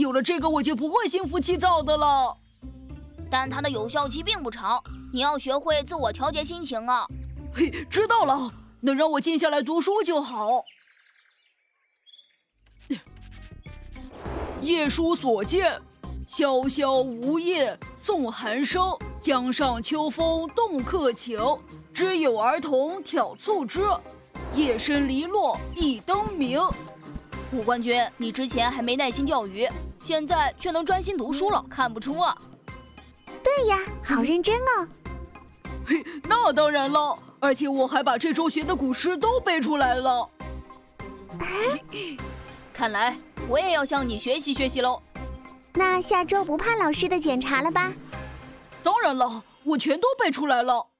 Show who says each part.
Speaker 1: 有了这个，我就不会心浮气躁的了。
Speaker 2: 但它的有效期并不长，你要学会自我调节心情啊。
Speaker 1: 嘿，知道了，能让我静下来读书就好。夜书所见，萧萧梧叶送寒声，江上秋风动客情。知有儿童挑促织，夜深篱落一灯明。
Speaker 2: 武冠军，你之前还没耐心钓鱼，现在却能专心读书了，看不出啊。
Speaker 3: 对呀，好认真哦。
Speaker 1: 嘿，那当然了，而且我还把这周学的古诗都背出来了。
Speaker 2: 看来我也要向你学习学习喽。
Speaker 3: 那下周不怕老师的检查了吧？
Speaker 1: 当然了，我全都背出来了。